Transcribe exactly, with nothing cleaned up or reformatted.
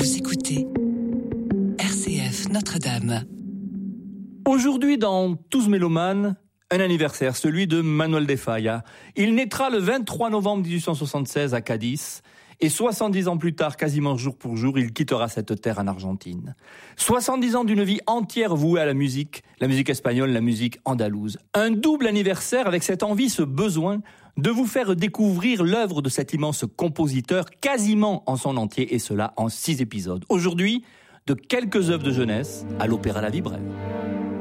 Vous écoutez R C F Notre-Dame. Aujourd'hui, dans Tous Mélomanes, un anniversaire, celui de Manuel de Falla. Il naîtra le vingt-trois novembre dix-huit cent soixante-seize à Cadiz, et soixante-dix ans plus tard, quasiment jour pour jour, il quittera cette terre en Argentine. soixante-dix ans d'une vie entière vouée à la musique, la musique espagnole, la musique andalouse. Un double anniversaire avec cette envie, ce besoin de vous faire découvrir l'œuvre de cet immense compositeur quasiment en son entier, et cela en six épisodes. Aujourd'hui, de quelques œuvres de jeunesse à l'Opéra La Vie Brève.